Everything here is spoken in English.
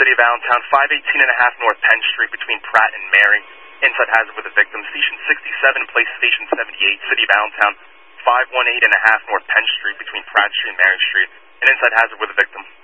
City of Allentown, 518.5 North Penn Street between Pratt and Mary. Inside hazard with a victim. Station 67, place Station 78, City of Allentown, 518.5 North Penn Street between Pratt Street and Mary Street. An inside hazard with a victim.